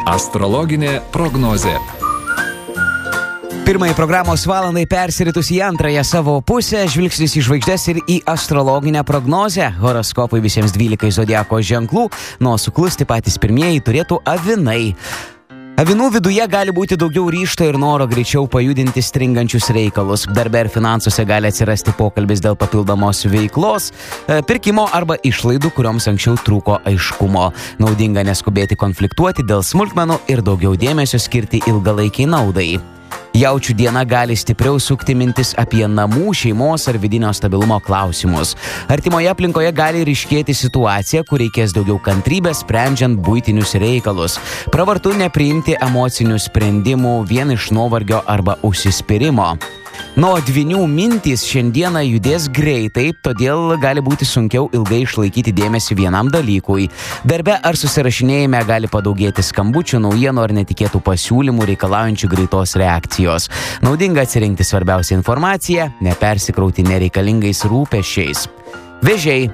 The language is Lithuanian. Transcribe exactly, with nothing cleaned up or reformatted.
Astrologinė prognozė. Pirmąjį programos valandai persiritus į antrąją savo pusę, žvilgsnis į žvaigždes ir į astrologinę prognozę. Horoskopai visiems dvylikai zodiako ženklų, nuo suklusti patys pirmieji turėtų avinai. Avinų viduje gali būti daugiau ryžto ir noro greičiau pajudinti stringančius reikalus. Darbe ir finansuose gali atsirasti pokalbis dėl papildomos veiklos, pirkimo arba išlaidų, kurioms anksčiau trūko aiškumo. Naudinga neskubėti konfliktuoti dėl smulkmenų ir daugiau dėmesio skirti ilgalaikiai naudai. Jaučių diena gali stipriau sukti mintis apie namų, šeimos ar vidinio stabilumo klausimus. Artimoje aplinkoje gali ryškėti situacija, kur reikės daugiau kantrybės, sprendžiant buitinius reikalus. Pravartu nepriimti emocinių sprendimų vien iš nuovargio arba užsispyrimo. Nuo dvynių mintys šiandieną judės greitai, todėl gali būti sunkiau ilgai išlaikyti dėmesį vienam dalykui. Darbe ar susirašinėjime gali padaugėti skambučių, naujienų ar netikėtų pasiūlymų reikalaujančių greitos reakcijos. Naudinga atsirinkti svarbiausią informaciją, nepersikrauti nereikalingais rūpesčiais. Vėžiai.